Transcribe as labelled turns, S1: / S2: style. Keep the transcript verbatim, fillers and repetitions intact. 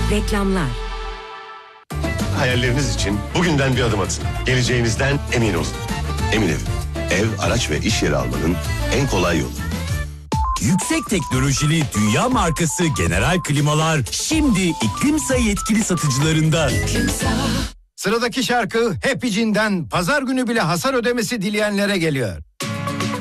S1: Reklamlar.
S2: Hayalleriniz için bugünden bir adım atın. Geleceğinizden emin olun. Emin Ev. Ev, araç ve iş yeri almanın en kolay yolu.
S3: Yüksek teknolojili dünya markası General Klimalar şimdi İklimsa yetkili satıcılarında.
S4: Sıradaki şarkı Happy Jean'den pazar günü bile hasar ödemesi dileyenlere geliyor.